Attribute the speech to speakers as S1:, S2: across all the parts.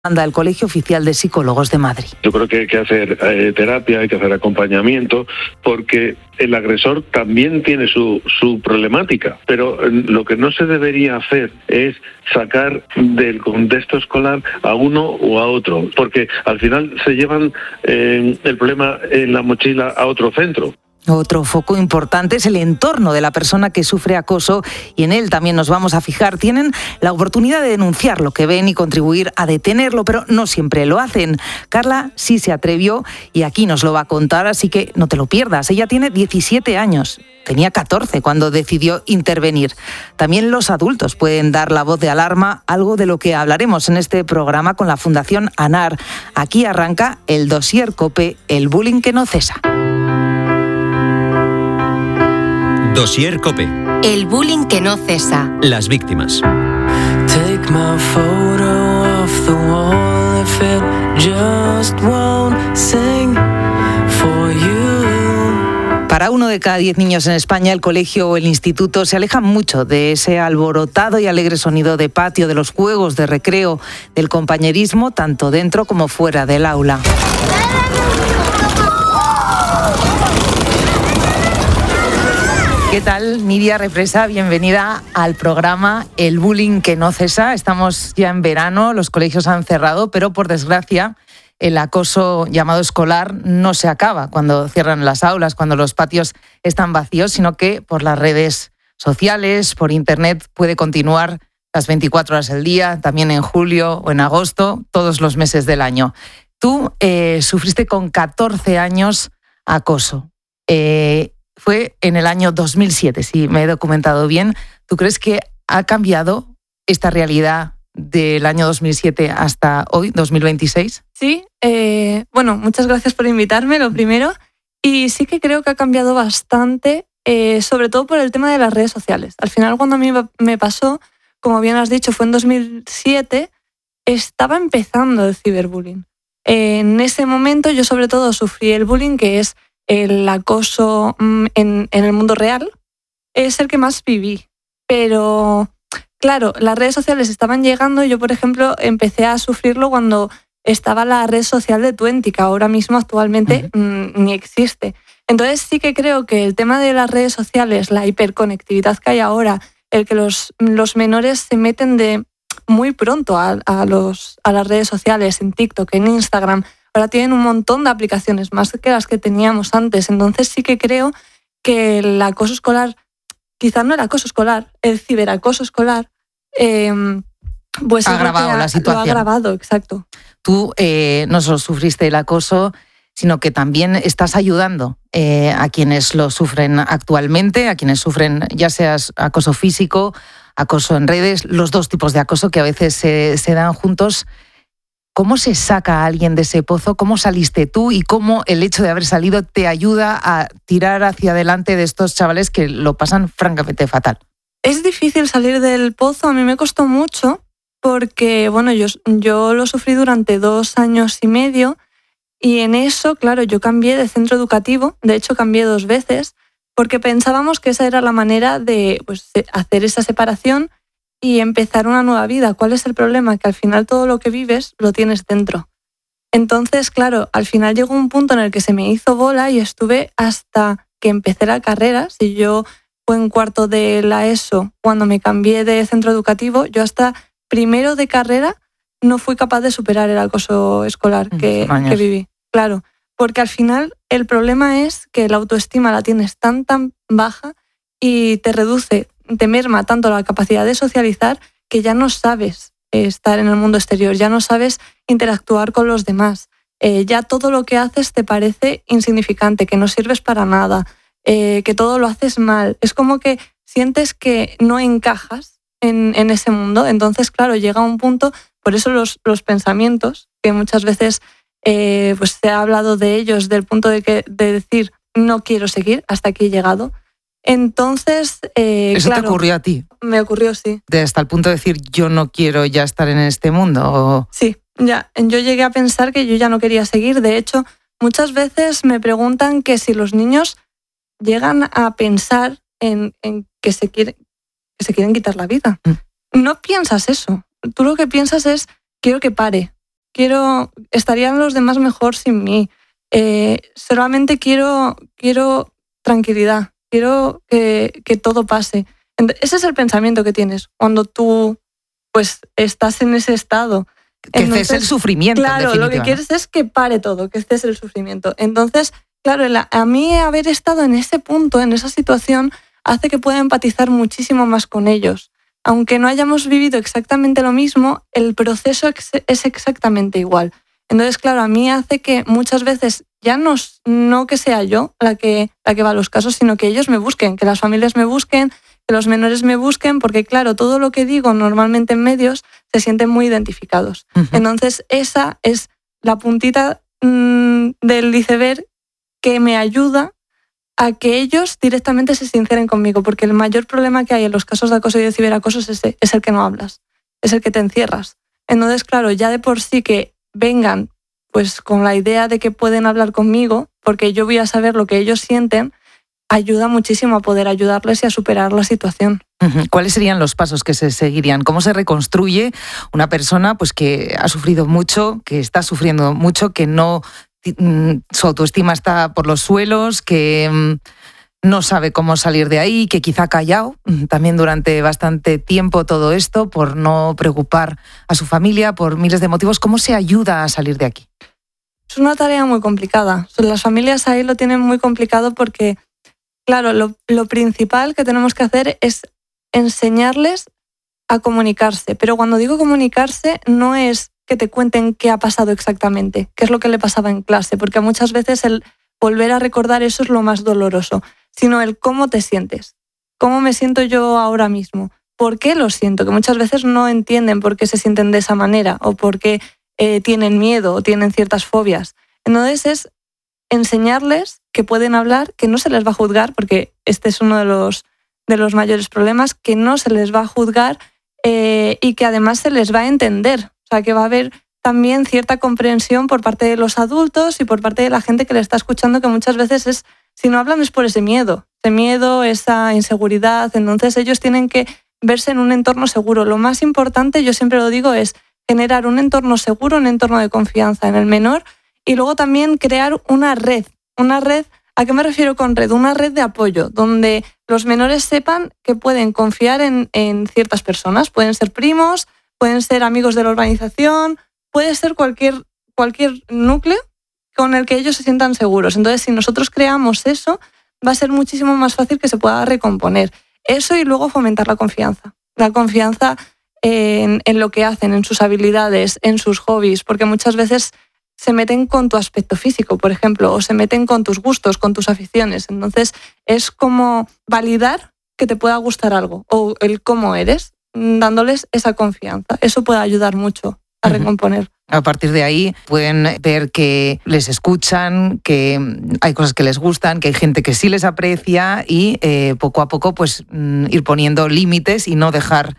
S1: Anda el Colegio Oficial de Psicólogos de Madrid.
S2: Yo creo que hay que hacer terapia, hay que hacer acompañamiento, porque el agresor también tiene su problemática, pero lo que no se debería hacer es sacar del contexto escolar a uno o a otro, porque al final se llevan el problema en la mochila a otro centro.
S1: Otro foco importante es el entorno de la persona que sufre acoso y en él también nos vamos a fijar. Tienen la oportunidad de denunciar lo que ven y contribuir a detenerlo, pero no siempre lo hacen. Carla sí se atrevió y aquí nos lo va a contar, así que no te lo pierdas. Ella tiene 17 años. Tenía 14 cuando decidió intervenir. También los adultos pueden dar la voz de alarma, algo de lo que hablaremos en este programa con la Fundación ANAR. Aquí arranca el dossier COPE, el bullying que no cesa.
S3: Dossier COPE.
S4: El bullying que no cesa.
S3: Las víctimas.
S5: Take my photo off the wall if it just won't sing for you.
S1: Para 1 de cada 10 niños en España, el colegio o el instituto se alejan mucho de ese alborotado y alegre sonido de patio, de los juegos, de recreo, del compañerismo, tanto dentro como fuera del aula. ¿Qué tal, Nidia Represa? Bienvenida al programa El bullying que no cesa. Estamos ya en verano, los colegios han cerrado, pero por desgracia el acoso llamado escolar no se acaba cuando cierran las aulas, cuando los patios están vacíos, sino que por las redes sociales, por internet, puede continuar las 24 horas del día, también en julio o en agosto, todos los meses del año. Tú sufriste con 14 años acoso. Fue en el año 2007, si me he documentado bien. ¿Tú crees que ha cambiado esta realidad del año 2007 hasta hoy, 2026?
S6: Sí, muchas gracias por invitarme, lo primero. Y sí que creo que ha cambiado bastante, sobre todo por el tema de las redes sociales. Al final, cuando a mí me pasó, como bien has dicho, fue en 2007, estaba empezando el ciberbullying. En ese momento yo sobre todo sufrí el bullying, que es el acoso en el mundo real, es el que más viví. Pero, claro, las redes sociales estaban llegando y yo, por ejemplo, empecé a sufrirlo cuando estaba la red social de Twenty, que ahora mismo actualmente ni existe. Entonces sí que creo que el tema de las redes sociales, la hiperconectividad que hay ahora, el que los menores se meten de muy pronto a las redes sociales, en TikTok, en Instagram. Ahora tienen un montón de aplicaciones, más que las que teníamos antes. Entonces sí que creo que el acoso escolar, quizás no el acoso escolar, el ciberacoso escolar, pues
S1: ha agravado la situación.
S6: Lo ha agravado, exacto.
S1: Tú no solo sufriste el acoso, sino que también estás ayudando a quienes lo sufren actualmente, a quienes sufren ya sea acoso físico, acoso en redes, los dos tipos de acoso que a veces se dan juntos. ¿Cómo se saca a alguien de ese pozo? ¿Cómo saliste tú? ¿Y cómo el hecho de haber salido te ayuda a tirar hacia adelante de estos chavales que lo pasan francamente fatal?
S6: Es difícil salir del pozo. A mí me costó mucho porque, yo lo sufrí durante 2 años y medio y en eso, claro, yo cambié de centro educativo. De hecho, cambié 2 veces porque pensábamos que esa era la manera de hacer esa separación y empezar una nueva vida. ¿Cuál es el problema? Que al final todo lo que vives lo tienes dentro. Entonces, claro, al final llegó un punto en el que se me hizo bola y estuve hasta que empecé la carrera. Si yo fue en 4º de la ESO, cuando me cambié de centro educativo, yo hasta 1º de carrera no fui capaz de superar el acoso escolar que viví. Claro, porque al final el problema es que la autoestima la tienes tan baja y te merma tanto la capacidad de socializar que ya no sabes estar en el mundo exterior, ya no sabes interactuar con los demás. Ya todo lo que haces te parece insignificante, que no sirves para nada, que todo lo haces mal. Es como que sientes que no encajas en ese mundo. Entonces, claro, llega un punto, por eso los pensamientos, que muchas veces se ha hablado de ellos, del punto de decir no quiero seguir, hasta aquí he llegado. Entonces,
S1: ¿eso
S6: claro,
S1: te ocurrió a ti?
S6: Me ocurrió, sí.
S1: Hasta el punto de decir, yo no quiero ya estar en este mundo. ¿O?
S6: Sí, ya. Yo llegué a pensar que yo ya no quería seguir. De hecho, muchas veces me preguntan que si los niños llegan a pensar en que se quieren quitar la vida. No piensas eso. Tú lo que piensas es, quiero que pare. estarían los demás mejor sin mí. Solamente quiero tranquilidad, quiero que todo pase. Ese es el pensamiento que tienes cuando tú pues estás en ese estado.
S1: Que cese el sufrimiento.
S6: Claro, lo que quieres es que pare todo, que cese el sufrimiento. Entonces, claro, a mí haber estado en ese punto, en esa situación, hace que pueda empatizar muchísimo más con ellos. Aunque no hayamos vivido exactamente lo mismo, el proceso es exactamente igual. Entonces, claro, a mí hace que muchas veces ya no que sea yo la que va a los casos, sino que ellos me busquen, que las familias me busquen, que los menores me busquen, porque claro, todo lo que digo normalmente en medios se sienten muy identificados. Uh-huh. Entonces, esa es la puntita del iceberg que me ayuda a que ellos directamente se sinceren conmigo, porque el mayor problema que hay en los casos de acoso y de ciberacoso es el que no hablas, es el que te encierras. Entonces, claro, ya de por sí que vengan pues con la idea de que pueden hablar conmigo, porque yo voy a saber lo que ellos sienten, ayuda muchísimo a poder ayudarles y a superar la situación.
S1: ¿Cuáles serían los pasos que se seguirían? ¿Cómo se reconstruye una persona pues que ha sufrido mucho, que está sufriendo mucho, que no su autoestima está por los suelos, que no sabe cómo salir de ahí, que quizá ha callado también durante bastante tiempo todo esto por no preocupar a su familia, por miles de motivos? ¿Cómo se ayuda a salir de aquí?
S6: Es una tarea muy complicada. Las familias ahí lo tienen muy complicado porque, claro, lo principal que tenemos que hacer es enseñarles a comunicarse. Pero cuando digo comunicarse, no es que te cuenten qué ha pasado exactamente, qué es lo que le pasaba en clase, porque muchas veces el volver a recordar eso es lo más doloroso, sino el cómo te sientes, cómo me siento yo ahora mismo, por qué lo siento, que muchas veces no entienden por qué se sienten de esa manera o por qué tienen miedo o tienen ciertas fobias. Entonces es enseñarles que pueden hablar, que no se les va a juzgar, porque este es uno de los mayores problemas, que no se les va a juzgar y que además se les va a entender. O sea, que va a haber también cierta comprensión por parte de los adultos y por parte de la gente que le está escuchando, que muchas veces si no hablan es por ese miedo, esa inseguridad. Entonces ellos tienen que verse en un entorno seguro. Lo más importante, yo siempre lo digo, es generar un entorno seguro, un entorno de confianza en el menor y luego también crear una red. Una red, ¿a qué me refiero con red? Una red de apoyo, donde los menores sepan que pueden confiar en ciertas personas. Pueden ser primos, pueden ser amigos de la organización, puede ser cualquier núcleo con el que ellos se sientan seguros. Entonces, si nosotros creamos eso, va a ser muchísimo más fácil que se pueda recomponer. Eso y luego fomentar la confianza. La confianza en lo que hacen, en sus habilidades, en sus hobbies, porque muchas veces se meten con tu aspecto físico, por ejemplo, o se meten con tus gustos, con tus aficiones. Entonces, es como validar que te pueda gustar algo o el cómo eres, dándoles esa confianza. Eso puede ayudar mucho a recomponer.
S1: A partir de ahí pueden ver que les escuchan, que hay cosas que les gustan, que hay gente que sí les aprecia y poco a poco pues ir poniendo límites y no dejar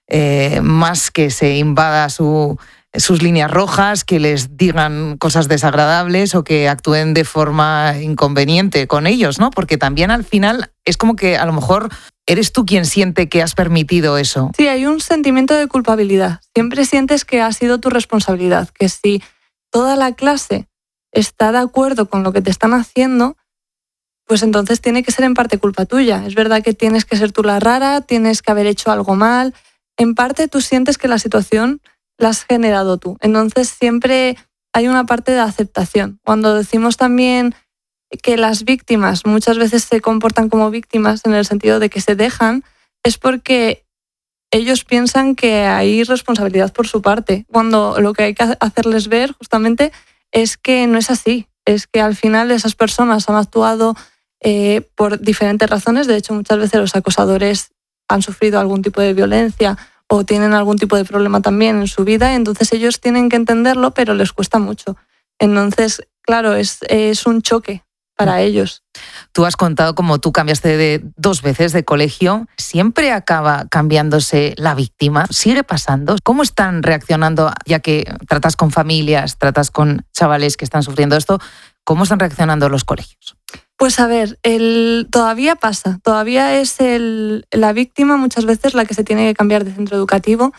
S1: más que se invada sus líneas rojas, que les digan cosas desagradables o que actúen de forma inconveniente con ellos, ¿no? Porque también al final es como que a lo mejor eres tú quien siente que has permitido eso.
S6: Sí, hay un sentimiento de culpabilidad. Siempre sientes que ha sido tu responsabilidad, que si toda la clase está de acuerdo con lo que te están haciendo, pues entonces tiene que ser en parte culpa tuya. Es verdad que tienes que ser tú la rara, tienes que haber hecho algo mal. En parte tú sientes que la situación la has generado tú. Entonces siempre hay una parte de aceptación. Cuando decimos también que las víctimas muchas veces se comportan como víctimas en el sentido de que se dejan, es porque ellos piensan que hay responsabilidad por su parte, cuando lo que hay que hacerles ver justamente es que no es así, es que al final esas personas han actuado por diferentes razones. De hecho, muchas veces los acosadores han sufrido algún tipo de violencia o tienen algún tipo de problema también en su vida, entonces ellos tienen que entenderlo, pero les cuesta mucho. Entonces, claro, es un choque para ellos.
S1: Tú has contado cómo tú cambiaste 2 veces de colegio. ¿Siempre acaba cambiándose la víctima? ¿Sigue pasando? ¿Cómo están reaccionando, ya que tratas con familias, tratas con chavales que están sufriendo esto? ¿Cómo están reaccionando los colegios?
S6: Pues a ver, todavía pasa. Todavía es la víctima muchas veces la que se tiene que cambiar de centro educativo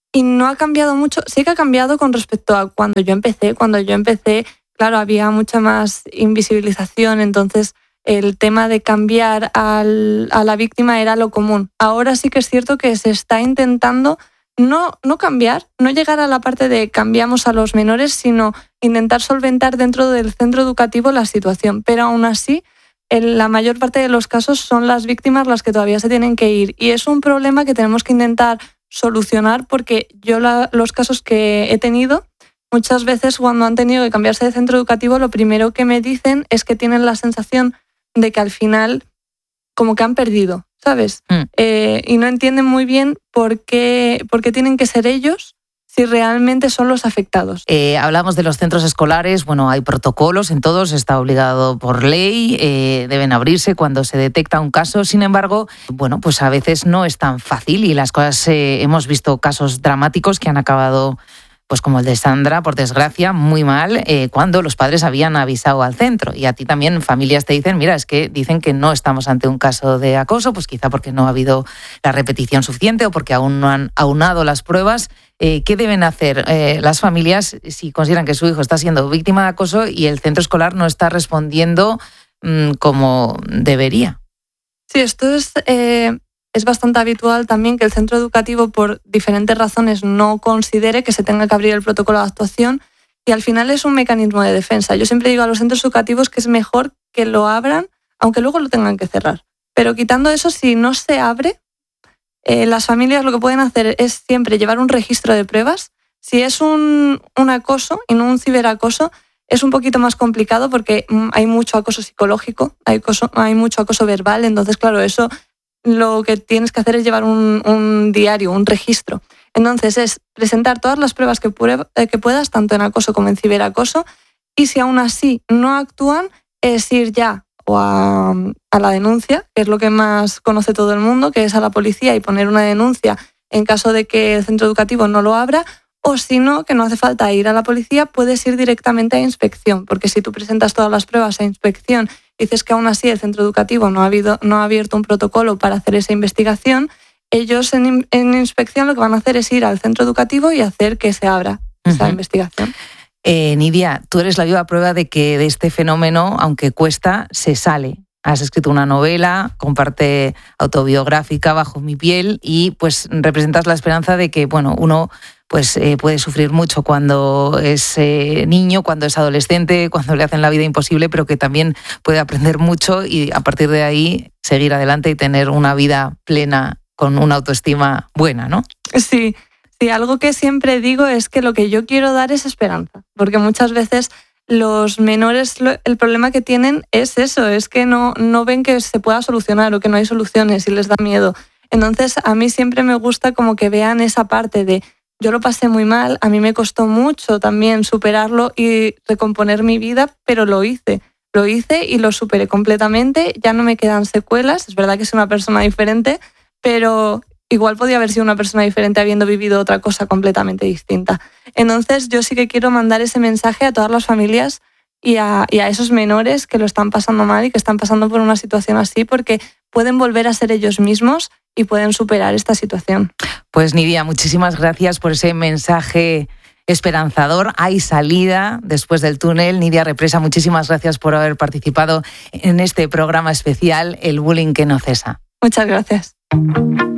S6: y no ha cambiado mucho. Sí que ha cambiado con respecto a cuando yo empecé. Cuando yo empecé, claro, había mucha más invisibilización, entonces el tema de cambiar a la víctima era lo común. Ahora sí que es cierto que se está intentando no cambiar, no llegar a la parte de cambiamos a los menores, sino intentar solventar dentro del centro educativo la situación. Pero aún así, en la mayor parte de los casos son las víctimas las que todavía se tienen que ir. Y es un problema que tenemos que intentar solucionar, porque yo los casos que he tenido, muchas veces cuando han tenido que cambiarse de centro educativo, lo primero que me dicen es que tienen la sensación de que al final como que han perdido, ¿sabes? Y no entienden muy bien por qué tienen que ser ellos si realmente son los afectados.
S1: Hablamos de los centros escolares, bueno, hay protocolos en todos, está obligado por ley, deben abrirse cuando se detecta un caso. Sin embargo, bueno, pues a veces no es tan fácil y las cosas, hemos visto casos dramáticos que han acabado, pues como el de Sandra, por desgracia, muy mal, cuando los padres habían avisado al centro. Y a ti también familias te dicen, mira, es que dicen que no estamos ante un caso de acoso, pues quizá porque no ha habido la repetición suficiente o porque aún no han aunado las pruebas. ¿Qué deben hacer las familias si consideran que su hijo está siendo víctima de acoso y el centro escolar no está respondiendo como debería?
S6: Sí, esto es bastante habitual también que el centro educativo, por diferentes razones, no considere que se tenga que abrir el protocolo de actuación, y al final es un mecanismo de defensa. Yo siempre digo a los centros educativos que es mejor que lo abran, aunque luego lo tengan que cerrar. Pero quitando eso, si no se abre, las familias lo que pueden hacer es siempre llevar un registro de pruebas. Si es un acoso y no un ciberacoso, es un poquito más complicado porque hay mucho acoso psicológico, hay mucho acoso verbal, entonces claro, eso lo que tienes que hacer es llevar un diario, un registro. Entonces es presentar todas las pruebas que puedas, tanto en acoso como en ciberacoso, y si aún así no actúan, es ir ya o a la denuncia, que es lo que más conoce todo el mundo, que es a la policía, y poner una denuncia en caso de que el centro educativo no lo abra, o si no, que no hace falta ir a la policía, puedes ir directamente a inspección, porque si tú presentas todas las pruebas a inspección y dices que aún así el centro educativo no ha abierto un protocolo para hacer esa investigación, ellos en inspección lo que van a hacer es ir al centro educativo y hacer que se abra esa investigación.
S1: Nidia, tú eres la viva prueba de que de este fenómeno, aunque cuesta, se sale. Has escrito una novela con parte autobiográfica, Bajo mi piel, y pues representas la esperanza de que, bueno, uno pues puede sufrir mucho cuando es niño, cuando es adolescente, cuando le hacen la vida imposible, pero que también puede aprender mucho y a partir de ahí seguir adelante y tener una vida plena con una autoestima buena, ¿no?
S6: Sí, algo que siempre digo es que lo que yo quiero dar es esperanza, porque muchas veces los menores, el problema que tienen es eso, es que no ven que se pueda solucionar o que no hay soluciones y les da miedo. Entonces a mí siempre me gusta como que vean esa parte de yo lo pasé muy mal, a mí me costó mucho también superarlo y recomponer mi vida, pero lo hice y lo superé completamente, ya no me quedan secuelas, es verdad que soy una persona diferente, pero igual podía haber sido una persona diferente habiendo vivido otra cosa completamente distinta. Entonces yo sí que quiero mandar ese mensaje a todas las familias y a esos menores que lo están pasando mal y que están pasando por una situación así, porque pueden volver a ser ellos mismos y pueden superar esta situación.
S1: Pues Nidia, muchísimas gracias por ese mensaje esperanzador. Hay salida después del túnel. Nidia Represa, muchísimas gracias por haber participado en este programa especial, El Bullying que no cesa.
S6: Muchas gracias.